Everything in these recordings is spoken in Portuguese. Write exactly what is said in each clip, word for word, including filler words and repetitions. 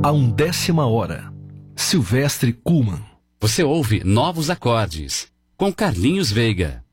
A undécima hora. Silvestre Kuhlmann. Você ouve Novos Acordes, com Carlinhos Veiga.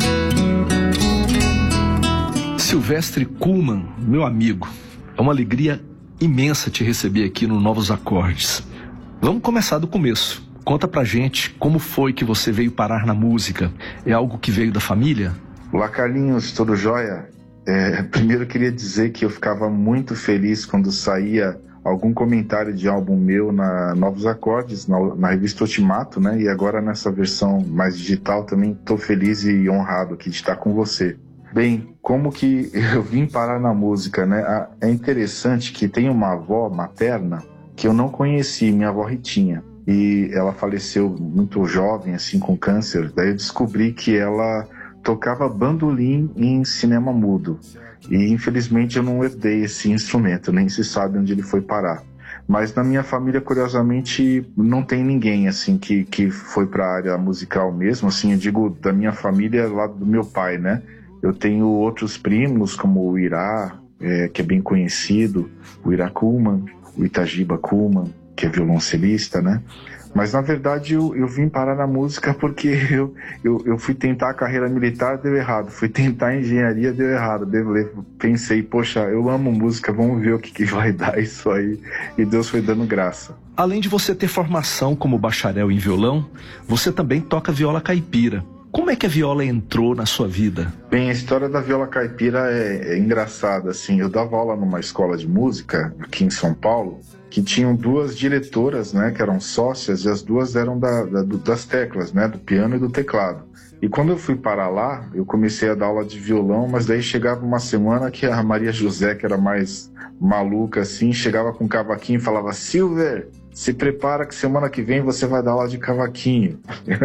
Silvestre Kuhlmann, meu amigo, é uma alegria imensa te receber aqui no Novos Acordes. Vamos começar do começo. Conta pra gente como foi que você veio parar na música. É algo que veio da família? Olá, Carlinhos, tudo jóia? É, primeiro eu queria dizer que eu ficava muito feliz quando saía algum comentário de álbum meu na Novos Acordes, na, na revista Ultimato, né? E agora nessa versão mais digital também estou feliz e honrado aqui de estar com você. Bem, como que eu vim parar na música, né? É interessante que tem uma avó materna que eu não conheci, minha avó Ritinha. E ela faleceu muito jovem, assim, com câncer. Daí eu descobri que ela tocava bandolim em cinema mudo. E infelizmente eu não herdei esse instrumento, nem se sabe onde ele foi parar. Mas na minha família, curiosamente, não tem ninguém assim que, que foi para a área musical mesmo. Assim, eu digo da minha família, lá do meu pai, né? Eu tenho outros primos, como o Irá, é, que é bem conhecido, o Irá Kuhlmann, o Itagiba Kuhlmann, que é violoncelista, né? Mas na verdade eu, eu vim parar na música porque eu, eu, eu fui tentar a carreira militar, deu errado. Fui tentar a engenharia, deu errado. Eu pensei, poxa, eu amo música, vamos ver o que, que vai dar isso aí. E Deus foi dando graça. Além de você ter formação como bacharel em violão, você também toca viola caipira. Como é que a viola entrou na sua vida? Bem, a história da viola caipira é, é engraçada, assim. Eu dava aula numa escola de música aqui em São Paulo, que tinham duas diretoras, né, que eram sócias, e as duas eram da, da, das teclas, né, do piano e do teclado. E quando eu fui parar lá, eu comecei a dar aula de violão, mas daí chegava uma semana que a Maria José, que era mais maluca, assim, chegava com um cavaquinho e falava: Silver, se prepara que semana que vem você vai dar aula de cavaquinho.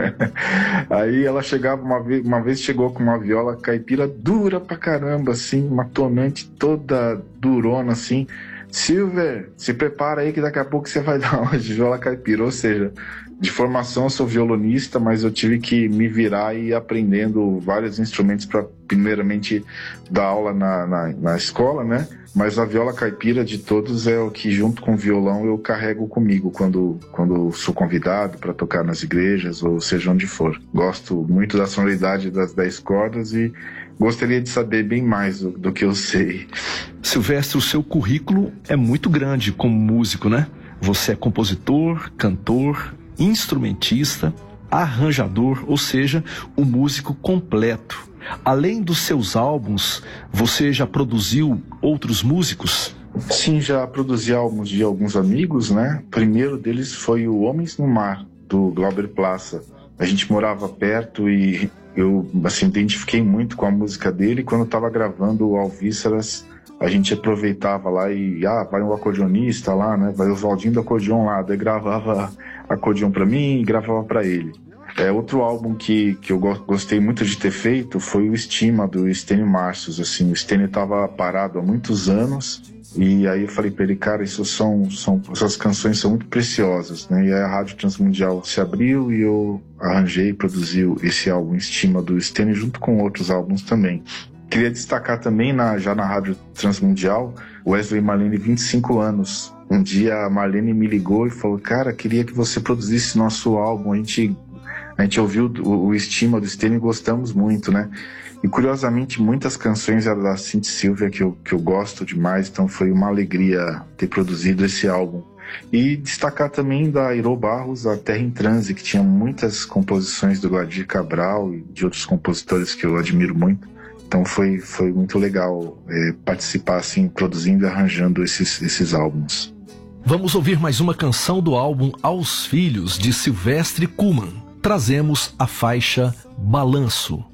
Aí ela chegava, uma vez, uma vez chegou com uma viola caipira dura pra caramba, assim, uma tonante toda durona, assim. Silver, se prepara aí que daqui a pouco você vai dar aula de viola caipira. Ou seja, de formação eu sou violonista, mas eu tive que me virar e ir aprendendo vários instrumentos para primeiramente dar aula na, na, na escola, né? Mas a viola caipira de todos é o que, junto com o violão, eu carrego comigo quando, quando sou convidado para tocar nas igrejas, ou seja onde for. Gosto muito da sonoridade das dez cordas e gostaria de saber bem mais do, do que eu sei. Silvestre, o seu currículo é muito grande como músico, né? Você é compositor, cantor, instrumentista, arranjador, ou seja, um músico completo. Além dos seus álbuns, você já produziu outros músicos? Sim, já produzi álbuns de alguns amigos, né? O primeiro deles foi o Homens no Mar, do Glauber Plaça. A gente morava perto e eu, assim, identifiquei muito com a música dele. Quando eu estava gravando o Alvíceras, a gente aproveitava lá e, ah, vai um acordeonista lá, né? Vai o Valdinho do acordeon lá. Daí gravava acordeon para mim e gravava para ele. É, outro álbum que, que eu gostei muito de ter feito foi o Estima, do Estênio Marços. Assim, o Estênio estava parado há muitos anos e aí eu falei para ele, cara, isso são, são, essas canções são muito preciosas, né? E aí a Rádio Transmundial se abriu e eu arranjei e produzi esse álbum Estima do Estênio junto com outros álbuns também. Queria destacar também, na, já na Rádio Transmundial, Wesley e Marlene, vinte e cinco anos. Um dia a Marlene me ligou e falou, cara, queria que você produzisse nosso álbum, a gente... A gente ouviu o, o Estima do Estênio e gostamos muito, né? E curiosamente, muitas canções eram da Cindy Silvia que eu, que eu gosto demais, então foi uma alegria ter produzido esse álbum. E destacar também da Airô Barros, a Terra em Transe, que tinha muitas composições do Guadir Cabral e de outros compositores que eu admiro muito. Então foi, foi muito legal é, participar, assim, produzindo e arranjando esses, esses álbuns. Vamos ouvir mais uma canção do álbum Aos Filhos, de Silvestre Kuhlmann. Trazemos a faixa Balanço.